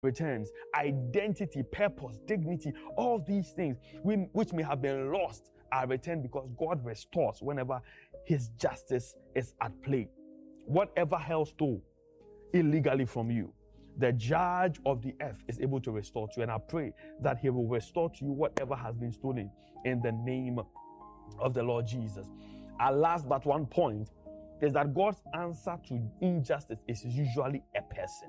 returns. Identity, purpose, dignity, all these things which may have been lost are returned because God restores whenever his justice is at play. Whatever hell stole illegally from you, the judge of the earth is able to restore to you. And I pray that he will restore to you whatever has been stolen in the name of the Lord Jesus. Our last but one point is that God's answer to injustice is usually a person.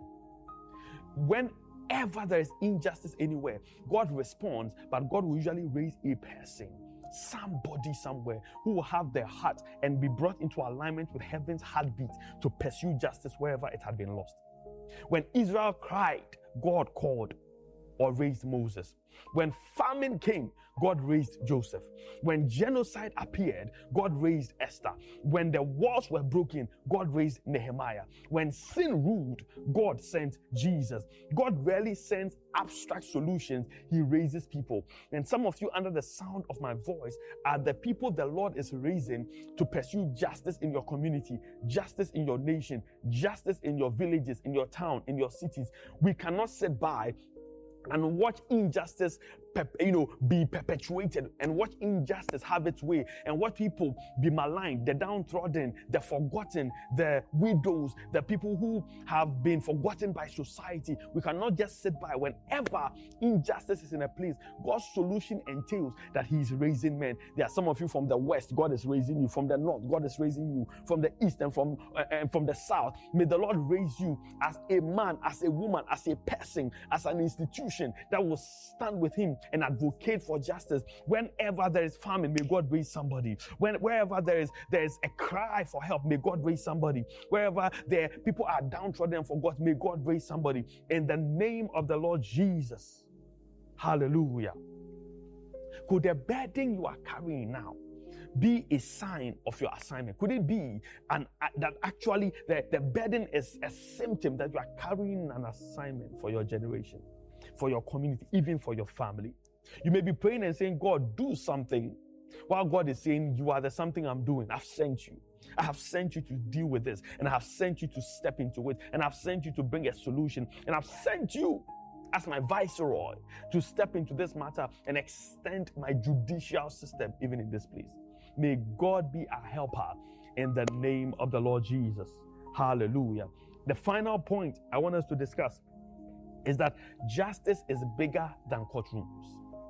Whenever there is injustice anywhere, God responds, but God will usually raise a person, somebody somewhere who will have their heart and be brought into alignment with heaven's heartbeat to pursue justice wherever it had been lost. When Israel cried, God called or raised Moses. When famine came, God raised Joseph. When genocide appeared, God raised Esther. When the walls were broken, God raised Nehemiah. When sin ruled, God sent Jesus. God rarely sends abstract solutions. He raises people. And some of you under the sound of my voice are the people the Lord is raising to pursue justice in your community, justice in your nation, justice in your villages, in your town, in your cities. We cannot sit by and watch injustice be perpetuated and watch injustice have its way and watch people be maligned, the downtrodden, the forgotten, the widows, the people who have been forgotten by society. We cannot just sit by. Whenever injustice is in a place, God's solution entails that he is raising men. There are some of you from the west, God is raising you. From the north, God is raising you. From the east and from the south, may the Lord raise you as a man, as a woman, as a person, as an institution that will stand with him and advocate for justice. Whenever there is famine, may God raise somebody. Wherever there is a cry for help, may God raise somebody. Wherever people are downtrodden and forgotten, may God raise somebody. In the name of the Lord Jesus. Hallelujah. Could the burden you are carrying now be a sign of your assignment? Could it be that actually the burden is a symptom that you are carrying an assignment for your generation, for your community, even for your family? You may be praying and saying, God, do something, while God is saying, you are the something I'm doing. I've sent you. I have sent you to deal with this, and I have sent you to step into it, and I've sent you to bring a solution, and I've sent you as my viceroy to step into this matter and extend my judicial system even in this place. May God be our helper in the name of the Lord Jesus. Hallelujah. The final point I want us to discuss is that justice is bigger than courtrooms.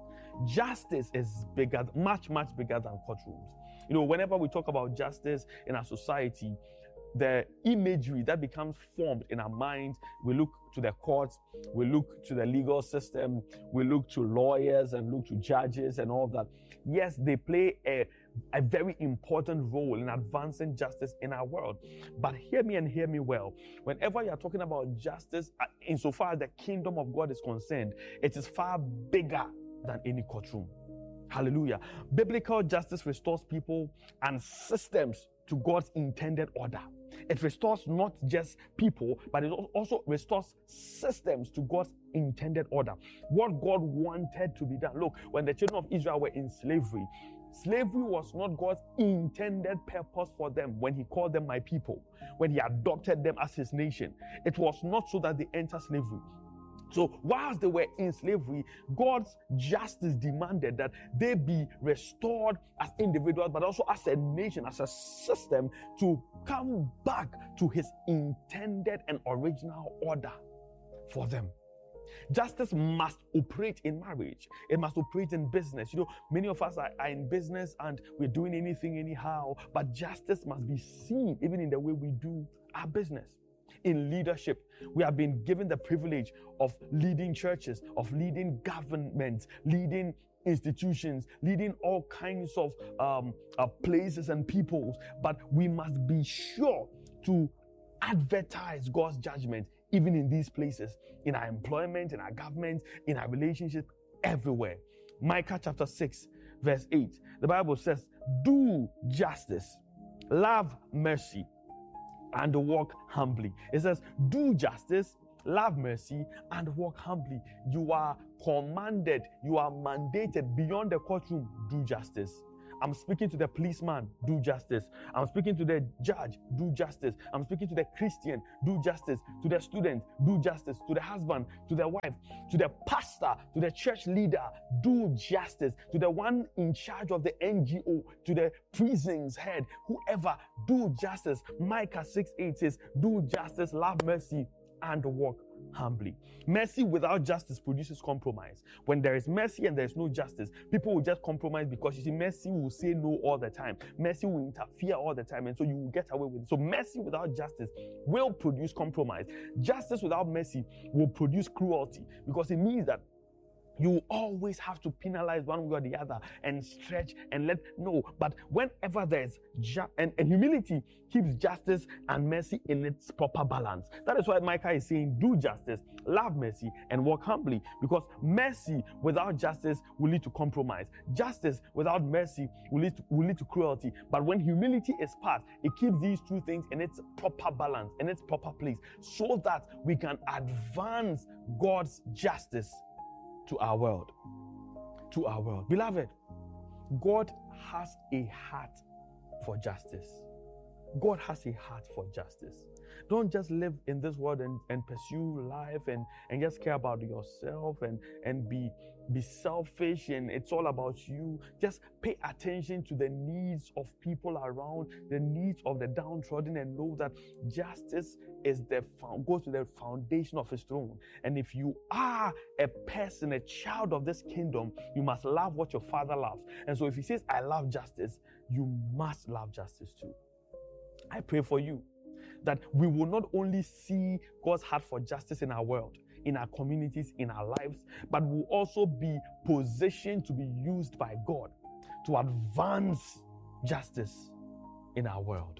Justice is bigger, much, much bigger than courtrooms. Whenever we talk about justice in our society, the imagery that becomes formed in our minds, we look to the courts, we look to the legal system, we look to lawyers and look to judges and all that. Yes, they play a very important role in advancing justice in our world. But hear me and hear me well. Whenever you are talking about justice, insofar as the kingdom of God is concerned, it is far bigger than any courtroom. Hallelujah. Biblical justice restores people and systems to God's intended order. It restores not just people, but it also restores systems to God's intended order. What God wanted to be done. Look, when the children of Israel were in slavery, slavery was not God's intended purpose for them when he called them my people, when he adopted them as his nation. It was not so that they enter slavery. So whilst they were in slavery, God's justice demanded that they be restored as individuals, but also as a nation, as a system, to come back to his intended and original order for them. Justice must operate in marriage. It must operate in business. Many of us are in business and we're doing anything anyhow, but justice must be seen even in the way we do our business. In leadership, we have been given the privilege of leading churches, of leading governments, leading institutions, leading all kinds of places and peoples. But we must be sure to advertise God's judgment even in these places, in our employment, in our government, in our relationship, everywhere. Micah chapter 6, verse 8. The Bible says, do justice, love mercy, and walk humbly. It says, do justice, love mercy, and walk humbly. You are commanded, you are mandated beyond the courtroom, do justice. I'm speaking to the policeman, do justice. I'm speaking to the judge, do justice. I'm speaking to the Christian, do justice. To the student, do justice. To the husband, to the wife, to the pastor, to the church leader, do justice. To the one in charge of the NGO, to the prison's head, whoever, do justice. Micah 6:8 says, do justice, love mercy, and walk humbly. Mercy without justice produces compromise. When there is mercy and there is no justice, people will just compromise, because you see, mercy will say no all the time. Mercy will interfere all the time, and so you will get away with it. So mercy without justice will produce compromise. Justice without mercy will produce cruelty, because it means that you always have to penalize one way or the other and stretch and but whenever there's and humility keeps justice and mercy in its proper balance. That is why Micah is saying, do justice, love mercy, and walk humbly, because mercy without justice will lead to compromise. Justice without mercy will lead to cruelty. But when humility is part, it keeps these two things in its proper balance, in its proper place, so that we can advance God's justice to our world. Beloved, God has a heart for justice. God has a heart for justice. Don't just live in this world and pursue life and just care about yourself and be selfish and it's all about you. Just pay attention to the needs of people around, the needs of the downtrodden, and know that justice goes to the foundation of his throne. And if you are a person, a child of this kingdom, you must love what your father loves. And so if he says, I love justice, you must love justice too. I pray for you that we will not only see God's heart for justice in our world, in our communities, in our lives, but will also be positioned to be used by God to advance justice in our world.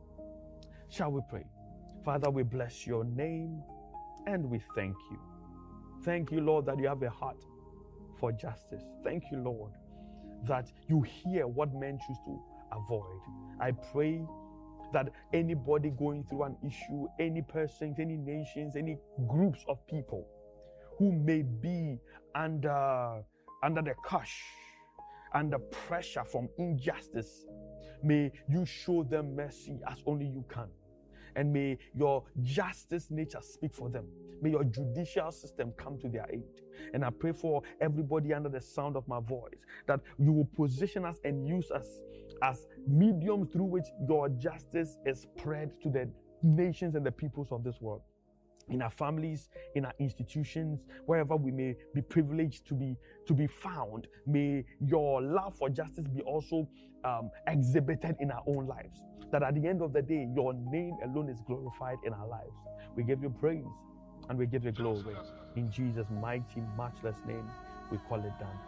Shall we pray? Father, we bless your name and we thank you. Thank you, Lord, that you have a heart for justice. Thank you, Lord, that you hear what men choose to avoid. I pray that anybody going through an issue, any persons, any nations, any groups of people who may be under the curse, under pressure from injustice, may you show them mercy as only you can. And may your justice nature speak for them. May your judicial system come to their aid. And I pray for everybody under the sound of my voice, that you will position us and use us as mediums through which your justice is spread to the nations and the peoples of this world. In our families, in our institutions, wherever we may be privileged to be found, may your love for justice be also exhibited in our own lives. That at the end of the day, your name alone is glorified in our lives. We give you praise and we give you glory. In Jesus' mighty, matchless name, we call it done.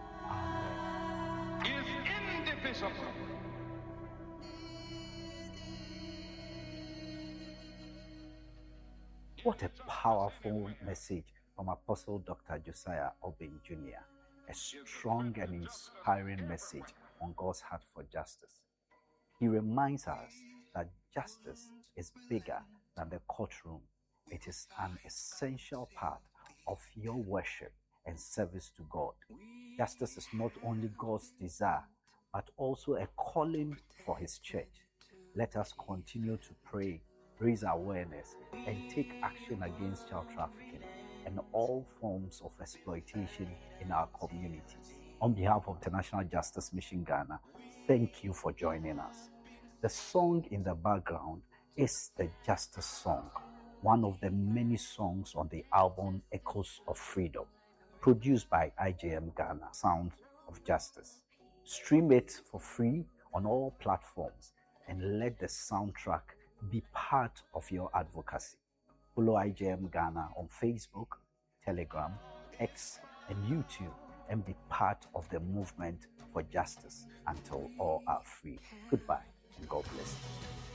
Amen. Is indivisible. What a powerful message from Apostle Dr. Josiah Obeng Jr. A strong and inspiring message on God's heart for justice. He reminds us that justice is bigger than the courtroom. It is an essential part of your worship and service to God. Justice is not only God's desire, but also a calling for his church. Let us continue to pray, raise awareness, and take action against child trafficking and all forms of exploitation in our communities. On behalf of International Justice Mission Ghana, thank you for joining us. The song in the background is the Justice Song, one of the many songs on the album Echoes of Freedom, produced by IJM Ghana, Sound of Justice. Stream it for free on all platforms and let the soundtrack be part of your advocacy. Follow IJM Ghana on Facebook, Telegram, X, and YouTube, and be part of the movement for justice until all are free. Goodbye, and God bless you.